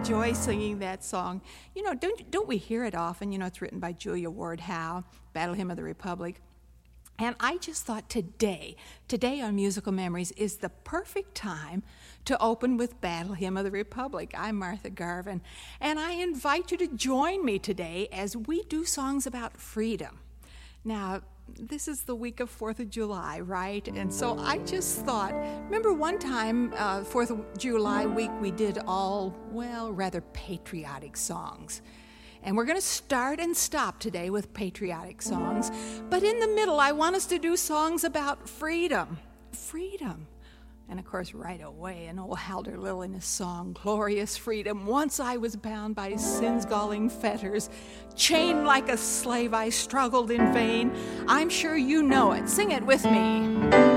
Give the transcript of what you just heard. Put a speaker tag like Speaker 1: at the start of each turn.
Speaker 1: enjoy singing that song. You know, don't we hear it often? You know, it's written by Julia Ward Howe, Battle Hymn of the Republic. And I just thought today on Musical Memories is the perfect time to open with Battle Hymn of the Republic. I'm Martha Garvin, and I invite you to join me today as we do songs about freedom. Now, this is the week of 4th of July, right? And so I just thought, remember one time, 4th of July week, we did all, well, rather patriotic songs. And we're going to start and stop today with patriotic songs. But in the middle, I want us to do songs about freedom. Freedom. And of course, right away, an old Halder Lilliness song, Glorious Freedom. Once I was bound by sin's galling fetters, chained like a slave, I struggled in vain. I'm sure you know it. Sing it with me.